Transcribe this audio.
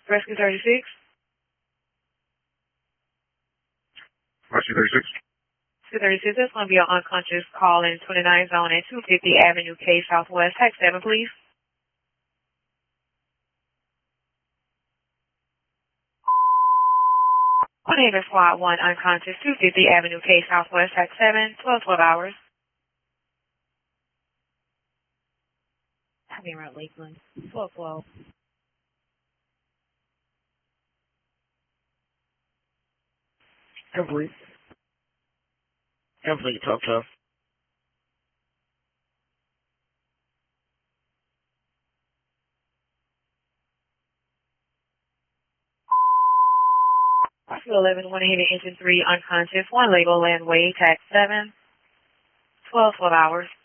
Rescue 36. Rescue 36. Rescue 36, that's going to be an unconscious call in 29 zone at 250 Avenue K Southwest. Tax 7, please. On Haven Squad 1, unconscious, 250 Avenue K Southwest, tax 7, 12 hours. I'll be around Lakeland. 12. Complete. Complete, 12. Rescue 11, 1 Haven Engine 3, unconscious, 1 Label Landway, tax 7, 12 hours.